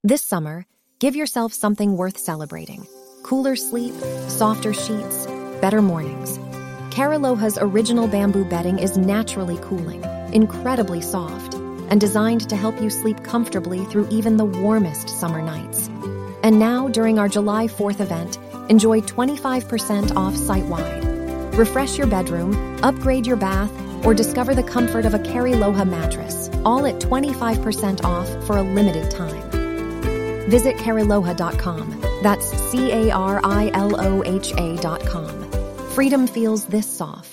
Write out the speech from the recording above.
This summer, give yourself something worth celebrating. Cooler sleep, softer sheets, better mornings. Cariloha's original bamboo bedding is naturally cooling, incredibly soft, and designed to help you sleep comfortably through even the warmest summer nights. And now, during our July 4th event, enjoy 25% off site-wide. Refresh your bedroom, upgrade your bath, or discover the comfort of a Cariloha mattress, all at 25% off for a limited time. Visit Cariloha.com. That's Cariloha.com. Freedom feels this soft.